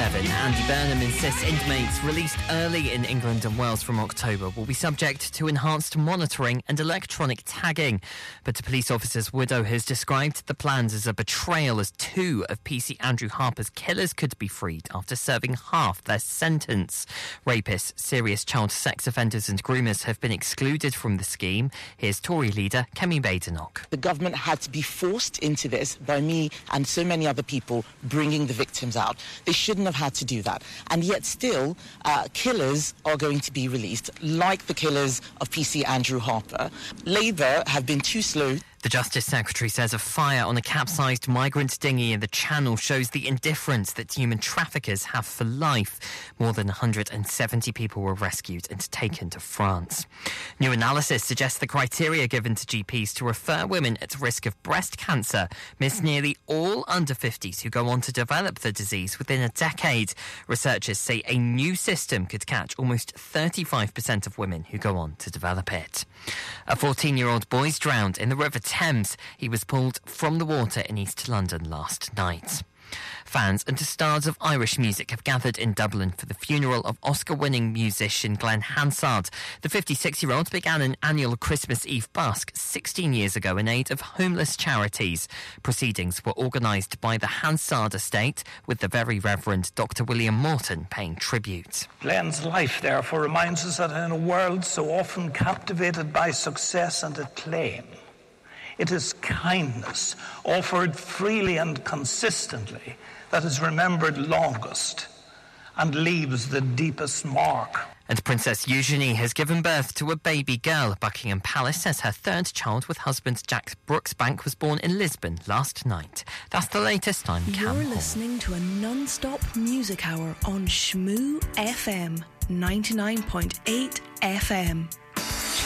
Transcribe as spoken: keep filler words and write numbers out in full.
seven. Andy Burnham insists inmates released early in England and Wales from October will be subject to enhanced monitoring and electronic tagging. But a police officer's widow has described the plans as a betrayal, as two of P C Andrew Harper's killers could be freed after serving half their sentence. Rapists, serious child sex offenders and groomers have been excluded from the scheme. Here's Tory leader Kemi Badenoch. The government had to be forced into this by me and so many other people bringing the victims out. They shouldn't have had to do that. And yet still, uh, killers are going to be released, like the killers of P C Andrew Harper. Labour have been too slow. The Justice Secretary says a fire on a capsized migrant dinghy in the Channel shows the indifference that human traffickers have for life. More than one hundred seventy people were rescued and taken to France. New analysis suggests the criteria given to G Ps to refer women at risk of breast cancer miss nearly all under fifties who go on to develop the disease within a decade. Researchers say a new system could catch almost thirty-five percent of women who go on to develop it. A fourteen-year-old boy's drowned in the River Thames. He was pulled from the water in East London last night. Fans and stars of Irish music have gathered in Dublin for the funeral of Oscar-winning musician Glenn Hansard. The fifty-six-year-old began an annual Christmas Eve busk sixteen years ago in aid of homeless charities. Proceedings were organised by the Hansard estate, with the Very Reverend Doctor William Morton paying tribute. Glenn's life, therefore, reminds us that in a world so often captivated by success and acclaim, it is kindness offered freely and consistently that is remembered longest and leaves the deepest mark. And Princess Eugenie has given birth to a baby girl. Buckingham Palace says her third child with husband Jack Brooksbank was born in Lisbon last night. That's the latest. I'm Cam You're Hall. listening to a non-stop music hour on Shmoo F M, ninety-nine point eight F M.